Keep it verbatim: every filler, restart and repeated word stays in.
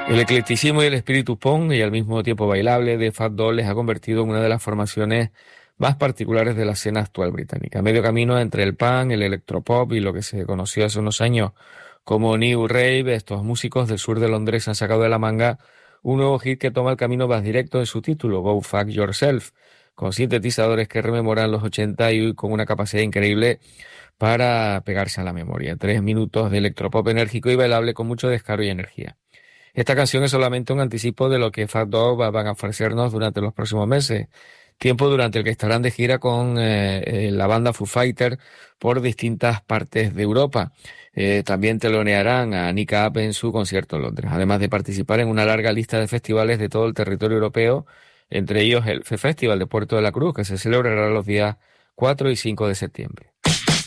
El eclecticismo y el espíritu punk, y al mismo tiempo bailable, de Fat Dog les ha convertido en una de las formaciones más particulares de la escena actual británica. Medio camino entre el punk, el electropop y lo que se conoció hace unos años como New Rave, estos músicos del sur de Londres han sacado de la manga un nuevo hit que toma el camino más directo en su título, Go Fuck Yourself, con sintetizadores que rememoran los ochenta y con una capacidad increíble para pegarse a la memoria. Tres minutos de electropop enérgico y bailable con mucho descaro y energía. Esta canción es solamente un anticipo de lo que Fat Dog va- van a ofrecernos durante los próximos meses, tiempo durante el que estarán de gira con eh, eh, la banda Foo Fighter por distintas partes de Europa. Eh, también telonearán a Nick Cave en su concierto en Londres, además de participar en una larga lista de festivales de todo el territorio europeo, entre ellos el Festival de Puerto de la Cruz, que se celebrará los días cuatro y cinco de septiembre.